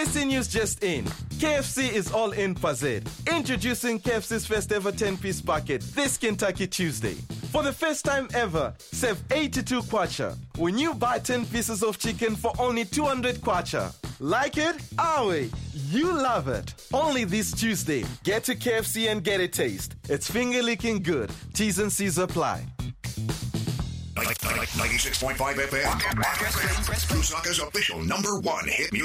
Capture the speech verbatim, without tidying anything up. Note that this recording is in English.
Tasty news just in. K F C is all in for Z. Introducing K F C's first ever ten-piece bucket this Kentucky Tuesday. For the first time ever, save eighty-two kwacha when you buy ten pieces of chicken for only two hundred kwacha. Like it? Awe, you love it. Only this Tuesday. Get to K F C and get a taste. It's finger-licking good. T's and C's apply. ninety-six point five F M. Lusaka's official number one hit music.